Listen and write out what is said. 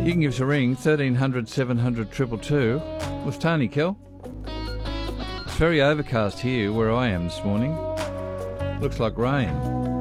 You can give us a ring, 1300 700 222. With Tony, Kel. It's very overcast here where I am this morning. Looks like rain.